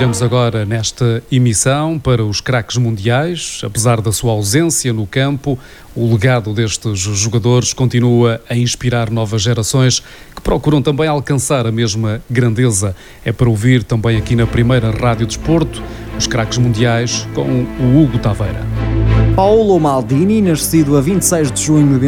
Olhamos agora nesta emissão para os craques mundiais. Apesar da sua ausência no campo, o legado destes jogadores continua a inspirar novas gerações que procuram também alcançar a mesma grandeza. É para ouvir também aqui na primeira Rádio Desporto, os craques mundiais com o Hugo Taveira. Paolo Maldini, nascido a 26 de junho de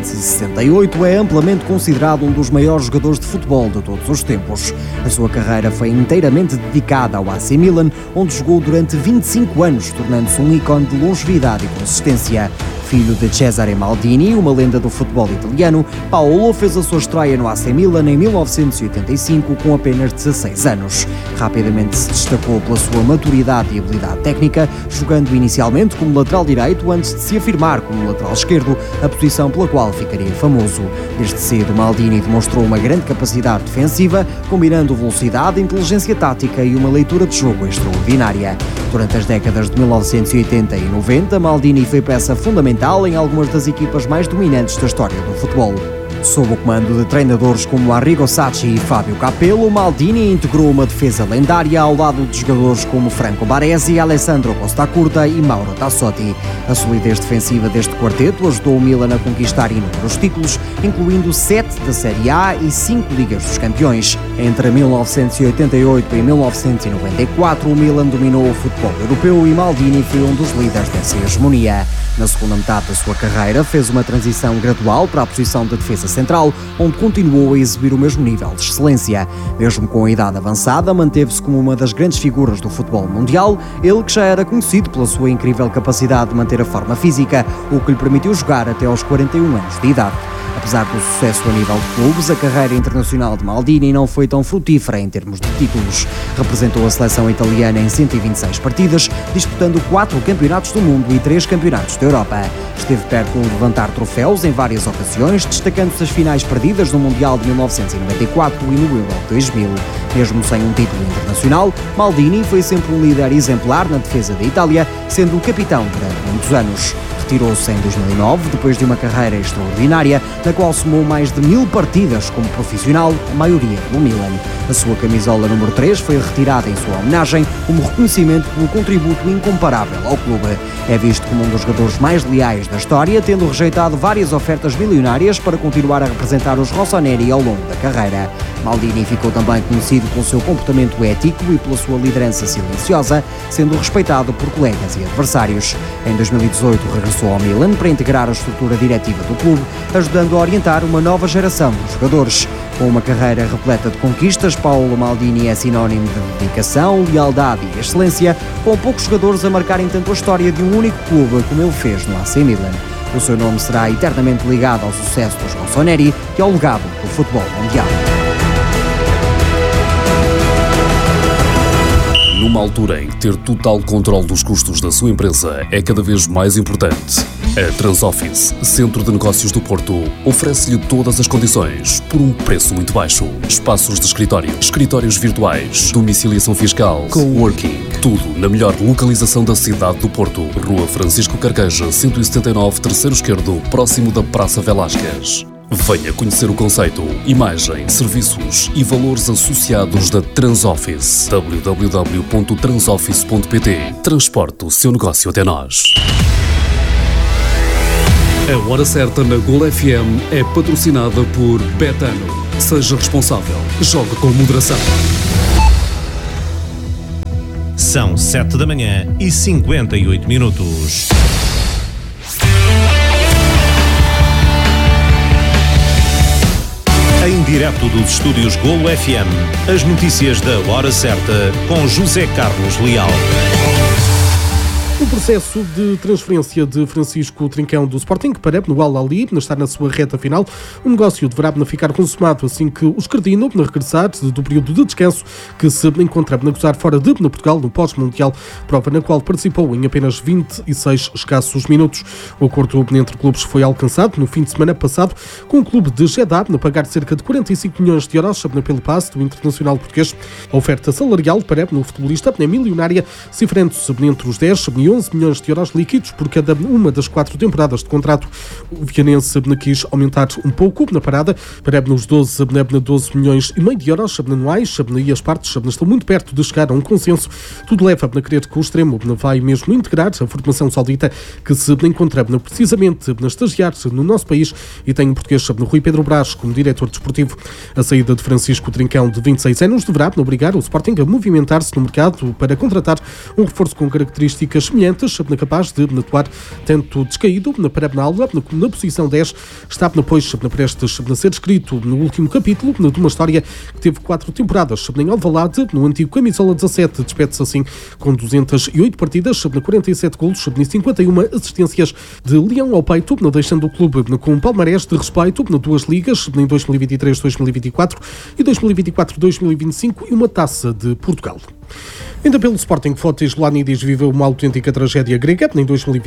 1968, é amplamente considerado um dos maiores jogadores de futebol de todos os tempos. A sua carreira foi inteiramente dedicada ao AC Milan, onde jogou durante 25 anos, tornando-se um ícone de longevidade e consistência. Filho de Cesare Maldini, uma lenda do futebol italiano, Paolo fez a sua estreia no AC Milan em 1985 com apenas 16 anos. Rapidamente se destacou pela sua maturidade e habilidade técnica, jogando inicialmente como lateral direito antes de se afirmar como lateral esquerdo, a posição pela qual ficaria famoso. Desde cedo, Maldini demonstrou uma grande capacidade defensiva, combinando velocidade, inteligência tática e uma leitura de jogo extraordinária. Durante as décadas de 1980 e 90, Maldini foi peça fundamental em algumas das equipas mais dominantes da história do futebol. Sob o comando de treinadores como Arrigo Sacchi e Fábio Capello, Maldini integrou uma defesa lendária ao lado de jogadores como Franco Baresi, Alessandro Costa Curta e Mauro Tassotti. A solidez defensiva deste quarteto ajudou o Milan a conquistar inúmeros títulos, incluindo 7 da Série A e 5 Ligas dos Campeões. Entre 1988 e 1994, o Milan dominou o futebol europeu e Maldini foi um dos líderes dessa hegemonia. Na segunda metade da sua carreira, fez uma transição gradual para a posição de defesa central, onde continuou a exibir o mesmo nível de excelência. Mesmo com a idade avançada, manteve-se como uma das grandes figuras do futebol mundial, ele que já era conhecido pela sua incrível capacidade de manter a forma física, o que lhe permitiu jogar até aos 41 anos de idade. Apesar do sucesso a nível de clubes, a carreira internacional de Maldini não foi tão frutífera em termos de títulos. Representou a seleção italiana em 126 partidas, disputando 4 campeonatos do mundo e 3 campeonatos da Europa. Esteve perto de levantar troféus em várias ocasiões, destacando-se as finais perdidas no Mundial de 1994 e no Euro 2000. Mesmo sem um título internacional, Maldini foi sempre um líder exemplar na defesa da Itália, sendo o capitão durante muitos anos. Retirou-se em 2009, depois de uma carreira extraordinária, na qual somou mais de 1000 partidas como profissional, a maioria do Milan. A sua camisola número 3 foi retirada em sua homenagem, como reconhecimento pelo contributo incomparável ao clube. É visto como um dos jogadores mais leais da história, tendo rejeitado várias ofertas milionárias para continuar a representar os rossoneri ao longo da carreira. Maldini ficou também conhecido pelo seu comportamento ético e pela sua liderança silenciosa, sendo respeitado por colegas e adversários. Em 2018 regressou ao Milan para integrar a estrutura diretiva do clube, ajudando a orientar uma nova geração de jogadores. Com uma carreira repleta de conquistas, Paolo Maldini é sinónimo de dedicação, lealdade e excelência, com poucos jogadores a marcarem tanto a história de um único clube como ele fez no AC Milan. O seu nome será eternamente ligado ao sucesso dos rossoneri e ao legado do futebol mundial. Numa altura em que ter total controle dos custos da sua empresa é cada vez mais importante, a Transoffice, Centro de Negócios do Porto, oferece-lhe todas as condições por um preço muito baixo. Espaços de escritório, escritórios virtuais, domiciliação fiscal, coworking, tudo na melhor localização da cidade do Porto. Rua Francisco Carqueja, 179, terceiro esquerdo, próximo da Praça Velásquez. Venha conhecer o conceito, imagem, serviços e valores associados da Transoffice. www.transoffice.pt. Transporte o seu negócio até nós. A Hora Certa na Gol FM é patrocinada por Betano. Seja responsável. Jogue com moderação. São 7 da manhã e 58 minutos. Em direto dos estúdios Golo FM, as notícias da Hora Certa com José Carlos Leal. O processo de transferência de Francisco Trincão do Sporting para no Al-Ahly está na sua reta final. O negócio deverá ficar consumado assim que o escardino regressar do período de descanso que se encontra a gozar fora de Portugal no pós-mundial, prova na qual participou em apenas 26 escassos minutos. O acordo entre clubes foi alcançado no fim de semana passado, com o clube de Jeddah a pagar cerca de 45 milhões de euros pelo passe do internacional português. A oferta salarial para o futebolista é milionária, cifrando-se entre os 10 milhões 11 milhões de euros líquidos por cada uma das 4 temporadas de contrato. O Vianense quis aumentar um pouco na parada para os 12 milhões e meio de euros anuais, e as partes estão muito perto de chegar a um consenso. Tudo leva a crer que o extremo vai mesmo integrar a formação saudita que se encontra precisamente a estagiar no nosso país e tem o português Rui Pedro Brás como diretor desportivo. A saída de Francisco Trincão, de 26 anos, deverá obrigar o Sporting a movimentar-se no mercado para contratar um reforço com características semelhantes, capaz de atuar tanto descaído para a aula como na posição 10. Está, pois, prestes a ser escrito no último capítulo de uma história que teve 4 temporadas em Alvalade. No antigo camisola 17 despede-se assim com 208 partidas, 47 golos e 51 assistências de leão ao peito, deixando o clube com um palmarés de respeito na 2 ligas, em 2023-2024 e 2024-2025 e uma taça de Portugal. Ainda pelo Sporting, Fotis Ioannidis viveu uma autêntica tragédia grega em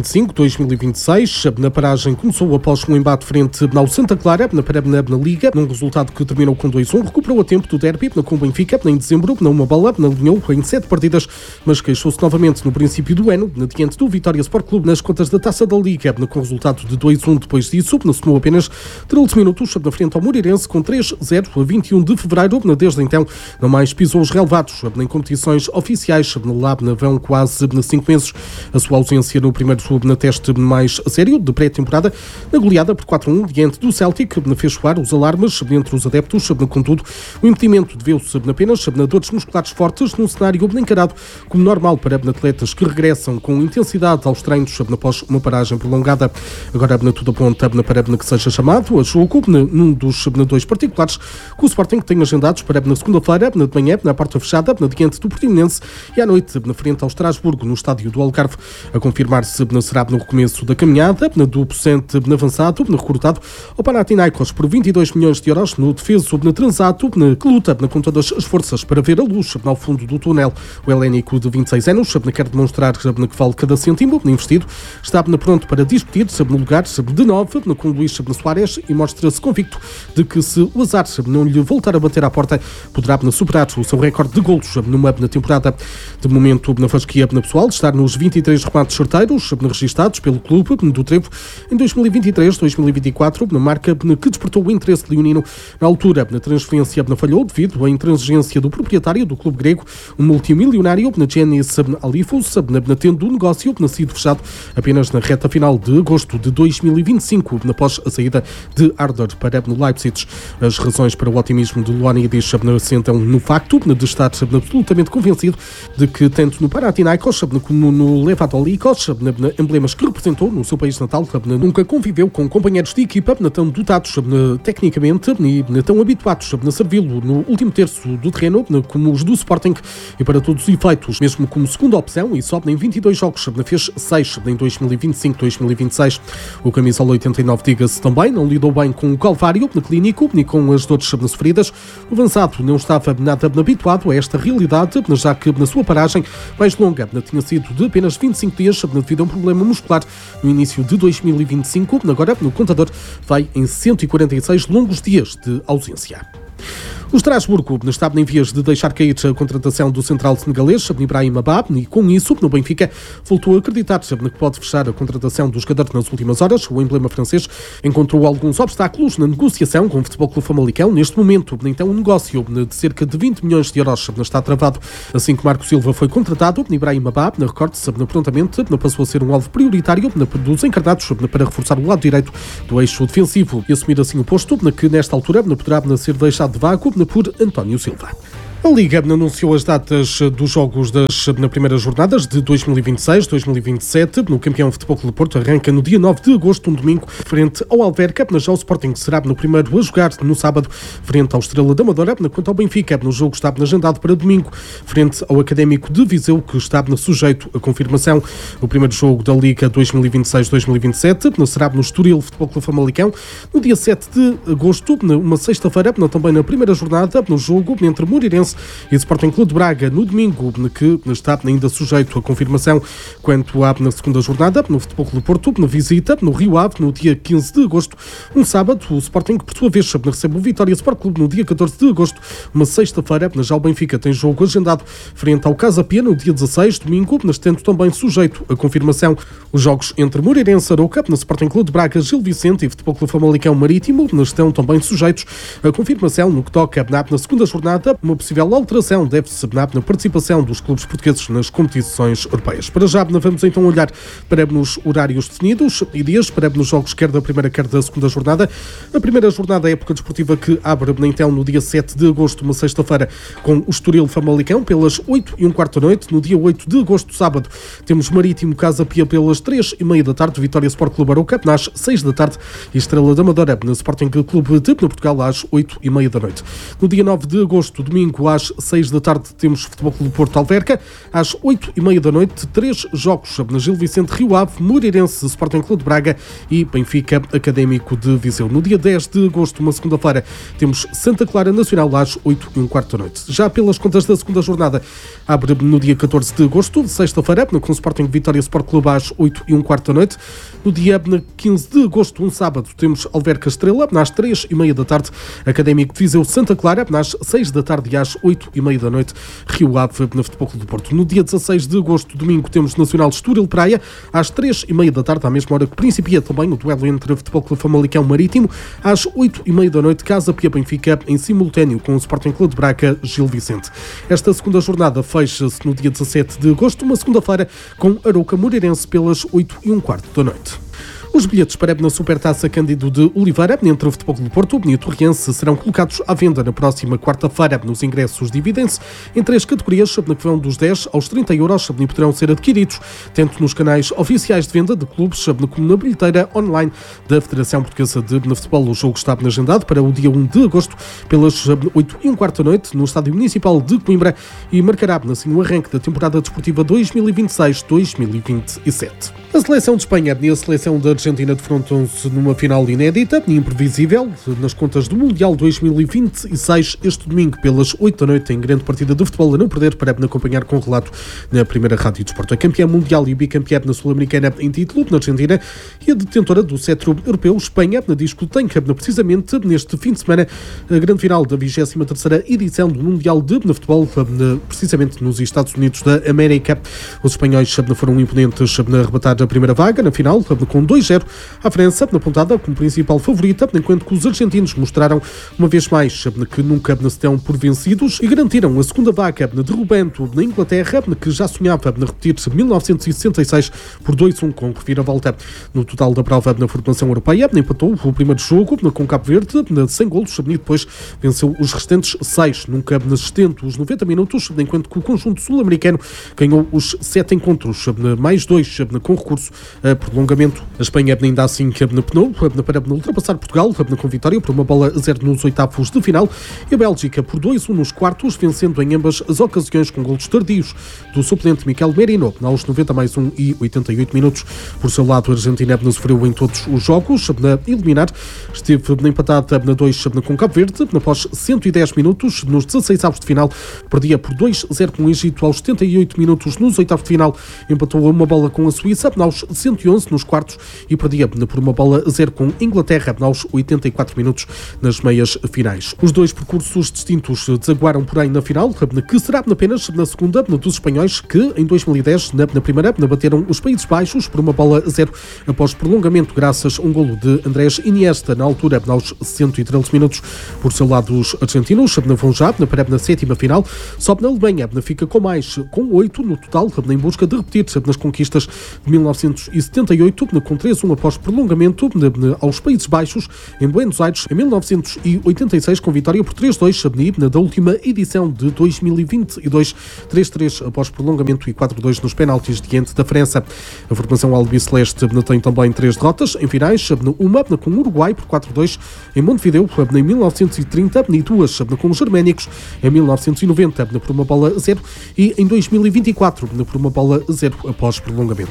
2025-2026. Na paragem começou após um embate frente ao Santa Clara na Liga, num resultado que terminou com 2-1. Recuperou a tempo do derby com o Benfica em dezembro, uma bola, alinhou em 7 partidas, mas queixou-se novamente no princípio do ano, diante do Vitória Sport Clube nas contas da Taça da Liga, com o resultado de 2-1. Depois disso, somou apenas 13 minutos na frente ao Moreirense com 3-0 a 21 de fevereiro. Desde então, não mais pisou os relevados em competições oficiais. Lá vão quase 5 meses. A sua ausência no primeiro teste mais sério de pré-temporada, na goleada por 4-1 diante do Celtic, fez soar os alarmes entre os adeptos. Contudo, o impedimento deveu-se apenas a dores musculares fortes, num cenário encarado como normal para atletas que regressam com intensidade aos treinos após uma paragem prolongada. Agora tudo aponta para que seja chamado a jogo num dos 2 particulares que o Sporting tem agendados para na segunda-feira, de manhã, na porta fechada, diante do Portimonense, e à noite, na frente ao Estrasburgo, no estádio do Algarve. A confirmar-se será no recomeço da caminhada do Pocente avançado, recrutado ao Panathinaikos por 22 milhões de euros, no defeso transato, que luta com todas as forças para ver a luz ao fundo do túnel. O helénico de 26 anos quer demonstrar que vale cada cêntimo investido, está pronto para discutir no lugar de 9 com Luís Soares e mostra-se convicto de que, se o azar não lhe voltar a bater à porta, poderá superar o seu recorde de golos numa temporada. De momento, na fasquia pessoal, está nos 23 remates certeiros registados pelo clube do Trevo em 2023-2024, na marca que despertou o interesse leonino. Na altura, a transferência falhou devido à intransigência do proprietário do clube grego, o multimilionário Giannis Alifos, tendo o negócio sido fechado apenas na reta final de agosto de 2025, após a saída de Ardor para Leipzig. As razões para o otimismo de Ioannidis assentam no facto de estar absolutamente convencido de que, tanto no Panathinaikos como no Levadolíkos, emblemas que representou no seu país natal, nunca conviveu com companheiros de equipa tão dotados tecnicamente e tão habituados a servi-lo no último terço do terreno como os do Sporting, e para todos os efeitos, mesmo como segunda opção, e só em 22 jogos fez 6 em 2025-2026. O camisola 89, diga-se também, não lidou bem com o calvário clínico e com as dores sofridas. O avançado não estava nada habituado a esta realidade, já que na sua paragem mais longa tinha sido de apenas 25 dias devido a um problema muscular no início de 2025. Agora, no contador, vai em 146 longos dias de ausência. O Estrasburgo está em vias de deixar cair a contratação do central senegalês Ibrahim Abab, e com isso, no Benfica, voltou a acreditar que pode fechar a contratação do jogador nas últimas horas. O emblema francês encontrou alguns obstáculos na negociação com o Futebol Clube Famalicão. Neste momento, então, um negócio de cerca de 20 milhões de euros está travado. Assim que Marco Silva foi contratado, Ibrahim Abab, recorde-se prontamente, passou a ser um alvo prioritário dos encarnados para reforçar o lado direito do eixo defensivo e assumir assim o posto que, nesta altura, poderá ser deixado de vácuo por António Silva. A Liga anunciou as datas dos jogos das primeiras jornadas de 2026-2027. No campeão Futebol Clube do Porto arranca no dia 9 de agosto, um domingo, frente ao Alverca. Já o Sporting será no primeiro a jogar no sábado, frente ao Estrela da Amadora. Quanto ao Benfica, no jogo está agendado para domingo, frente ao Académico de Viseu, que está sujeito à confirmação. O primeiro jogo da Liga 2026-2027 será no Estoril Futebol Clube Famalicão, no dia 7 de agosto, uma sexta-feira, também na primeira jornada, no jogo entre Moreirense Moreirense e Sporting Clube de Braga no domingo, que está ainda sujeito à confirmação quanto à na segunda jornada, no Futebol Clube do Porto, na visita, no Rio Ave, no dia 15 de agosto, um sábado, o Sporting, por sua vez, recebe o Vitória Sport Clube no dia 14 de agosto, uma sexta-feira, já o Benfica tem jogo agendado frente ao Casa Pia no dia 16, domingo, estando também sujeito à confirmação os jogos entre Moreirense, Arouca, no Sporting Clube de Braga, Gil Vicente e Futebol Clube Famalicão Marítimo, estão também sujeitos à confirmação no que toca na segunda jornada. Uma possível alteração deve-se na participação dos clubes portugueses nas competições europeias. Para já, vamos então olhar para os horários definidos e dias para os jogos quer da primeira quer da segunda jornada. A primeira jornada é a época desportiva que abre então no dia 7 de agosto, uma sexta-feira, com o Estoril Famalicão pelas 8h15 da noite. No dia 8 de agosto, sábado, temos Marítimo Casa Pia pelas 3h30 da tarde, Vitória Sport Clube Arouca às 6 da tarde e Estrela da Amadora na Sporting Clube de Portugal às 8h30 da noite. No dia 9 de agosto, domingo, às 6 da tarde, temos Futebol Clube Porto Alverca. Às 8h30 da noite, 3 jogos na Gil Vicente, Rio Ave, Moreirense, Sporting Clube de Braga e Benfica Académico de Viseu. No dia 10 de agosto, uma segunda-feira, temos Santa Clara Nacional às 8h15 da noite. Já pelas contas da segunda jornada, abre no dia 14 de agosto, sexta-feira, com o Sporting Vitória Sport Clube às 8h15 da noite. No dia 15 de agosto, um sábado, temos Alverca Estrela às 3h30 da tarde, Académico de Viseu Santa Clara às 6 da tarde e às 8h30 da noite, Rio Ave na Futebol Clube do Porto. No dia 16 de agosto, domingo, temos Nacional Estoril Praia às 3h30 da tarde, à mesma hora que principia também o duelo entre Futebol Clube Famalicão Marítimo. Às 8h30 da noite, Casa Pia Benfica em simultâneo com o Sporting Clube de Braga Gil Vicente. Esta segunda jornada fecha-se no dia 17 de agosto, uma segunda-feira, com Arouca Moreirense pelas 8h15 da noite. Os bilhetes para a Supertaça Cândido de Oliveira, entre o Futebol Clube do Porto e o Torriense, serão colocados à venda na próxima quarta-feira. Nos ingressos dividem-se em 3 categorias, que vão dos 10 aos 30 euros, e poderão ser adquiridos tanto nos canais oficiais de venda de clubes como na bilheteira online da Federação Portuguesa de Futebol. O jogo está agendado para o dia 1 de agosto, pelas 8h15 da noite, no Estádio Municipal de Coimbra, e marcará assim o arranque da temporada desportiva 2026-2027. A seleção de Espanha e a seleção da Argentina defrontam-se numa final inédita e imprevisível nas contas do Mundial 2026 este domingo pelas 8 da noite, em grande partida de futebol a não perder, para acompanhar com relato na primeira rádio de esporte. A campeã mundial e bicampeã na Sul-Americana em título na Argentina e a detentora do cetro europeu, Espanha, diz que tem precisamente neste fim de semana a grande final da 23ª edição do Mundial de futebol, precisamente nos Estados Unidos da América. Os espanhóis foram imponentes na arrebatar a primeira vaga na final, com 2-0 à França, na pontada como principal favorita, enquanto que os argentinos mostraram uma vez mais que nunca se dão por vencidos e garantiram a segunda vaga, derrubando na Inglaterra, que já sonhava repetir 1966 por 2-1 com reviravolta. No total da prova na formação europeia, empatou o primeiro jogo com Cabo Verde, sem golos, e depois venceu os restantes 6, nunca assistente os 90 minutos, enquanto que o conjunto sul-americano ganhou os 7 encontros, mais 2 com recurso a prolongamento. A Espanha ainda assim penou para ultrapassar Portugal com vitória por 1-0 nos oitavos de final, e a Bélgica por 2-1 nos quartos, vencendo em ambas as ocasiões com golos tardios do suplente Miquel Merino aos 90+1 e 88 minutos. Por seu lado, a Argentina sofreu em todos os jogos na eliminar, esteve empatada na 2 com Cabo Verde após 110 minutos nos 16avos de final, perdia por 2-0 com o Egito aos 78 minutos nos oitavos de final, empatou a uma bola com a Suíça aos 111 nos quartos e perdia por 1-0 com Inglaterra aos 84 minutos nas meias finais. Os dois percursos distintos desaguaram, porém, na final, que será apenas na segunda dos espanhóis, que em 2010, na primeira, bateram os Países Baixos por 1-0 após prolongamento, graças a um golo de Andrés Iniesta na altura aos 113 minutos. Por seu lado, os argentinos vão já para a sétima final, só na Alemanha fica com 8 no total, em busca de repetir nas conquistas de 1978, com 3-1 após prolongamento aos Países Baixos, em Buenos Aires, em 1986, com vitória por 3-2, da última edição de 2022, 3-3 após prolongamento e 4-2 nos penaltis diante da França. A formação albiceleste tem também 3 derrotas em finais, uma com o Uruguai por 4-2 em Montevideo em 1930 e 2 com os germânicos em 1990 por 1-0 e em 2024 por 1-0 após prolongamento.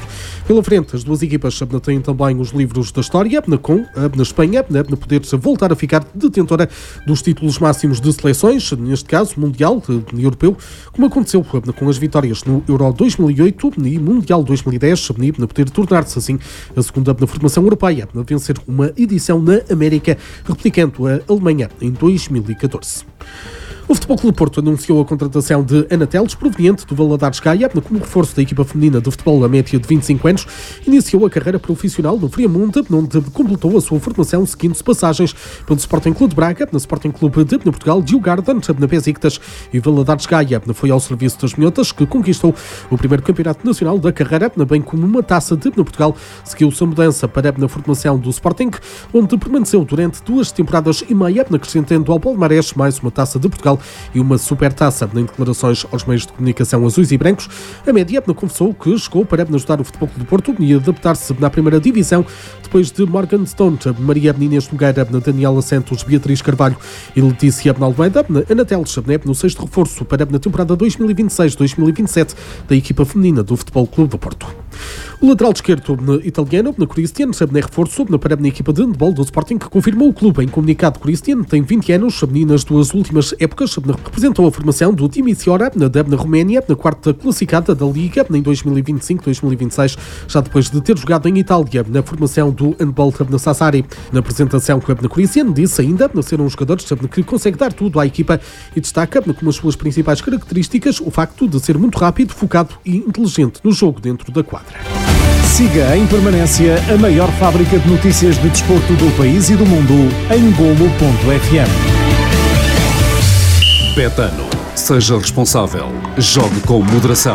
Pela frente, as duas equipas têm também os livros da história, com a Espanha a poder voltar a ficar detentora dos títulos máximos de seleções, neste caso Mundial e Europeu, como aconteceu com as vitórias no Euro 2008 e Mundial 2010, a poder tornar-se assim a segunda formação europeia a vencer uma edição na América, replicando a Alemanha em 2014. O Futebol Clube Porto anunciou a contratação de Ana Teles, proveniente do Valadares Gaia, como reforço da equipa feminina de futebol a média de 25 anos. Iniciou a carreira profissional no Friamunde, onde completou a sua formação seguindo passagens pelo Sporting Clube de Braga, na Sporting Clube de Portugal, Djurgården, na Besiktas e Valadares Gaia. Foi ao serviço das minhotas que conquistou o primeiro campeonato nacional da carreira, bem como uma taça de Portugal. Seguiu sua mudança para a formação do Sporting, onde permaneceu durante 2 temporadas e meia, acrescentando ao palmarés mais uma taça de Portugal e uma supertaça. Em declarações aos meios de comunicação azuis e brancos, a média confessou que chegou para ajudar o Futebol Clube do Porto e adaptar-se na primeira divisão, depois de Morgan Stone, Maria Inês Nogueira, Daniela Santos, Beatriz Carvalho e Letícia Almeida. Ana Teles no 6º reforço para a temporada 2026-2027 da equipa feminina do Futebol Clube do Porto. O lateral esquerdo italiano, Christian, reforço para a equipa de handball do Sporting, que confirmou o clube em comunicado. Christian tem 20 anos, nas 2 últimas épocas representou a formação do Timișoara da Roménia, na 4ª classificada da Liga em 2025-2026, já depois de ter jogado em Itália na formação do handball na Sassari. Na apresentação, Christian disse ainda ser um jogador que consegue dar tudo à equipa e destaca como as suas principais características o facto de ser muito rápido, focado e inteligente no jogo dentro da quadra. Siga em permanência a maior fábrica de notícias de desporto do país e do mundo em Golo.fm. Betano. Seja responsável. Jogue com moderação.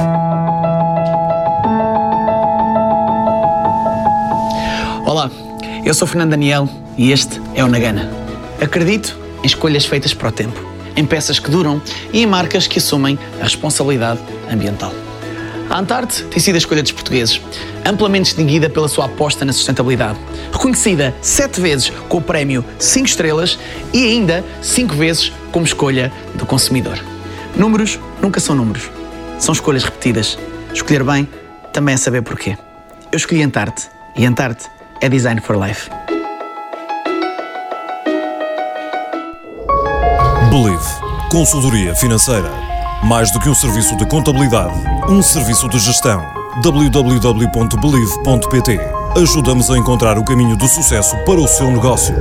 Olá, eu sou Fernando Daniel e este é o Nagana. Acredito em escolhas feitas para o tempo, em peças que duram e em marcas que assumem a responsabilidade ambiental. A Antarte tem sido a escolha dos portugueses, amplamente distinguida pela sua aposta na sustentabilidade. Reconhecida 7 vezes com o prémio 5 estrelas e ainda 5 vezes como escolha do consumidor. Números nunca são números, são escolhas repetidas. Escolher bem também é saber porquê. Eu escolhi Antarte e Antarte é Design for Life. Believe. Consultoria financeira. Mais do que um serviço de contabilidade, um serviço de gestão. www.believe.pt. Ajudamos a encontrar o caminho do sucesso para o seu negócio.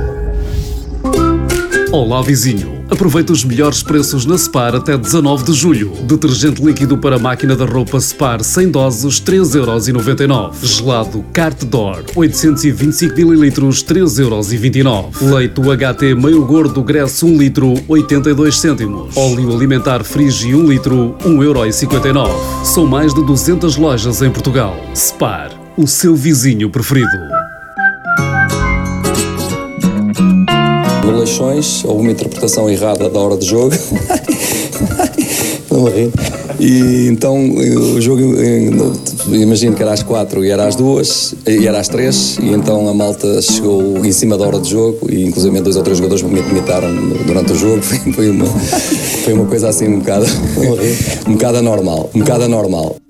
Olá, vizinho. Aproveita os melhores preços na Spar até 19 de julho. Detergente líquido para máquina da roupa Spar 100 doses, 3,99€. Gelado Cartdor, 825 ml, 3,29€. Leite UHT meio gordo Gresso 1 litro, 82 cêntimos. Óleo alimentar Frigi 1 litro, 1,59€. São mais de 200 lojas em Portugal. Spar, o seu vizinho preferido. No Leixões, houve uma interpretação errada da hora de jogo. Não me ri. E então o jogo, imagino que era às 4 e era às 2 e era às 3, e então a malta chegou em cima da hora de jogo e inclusive 2 ou 3 jogadores me imitaram durante o jogo. Foi uma coisa assim um bocado anormal.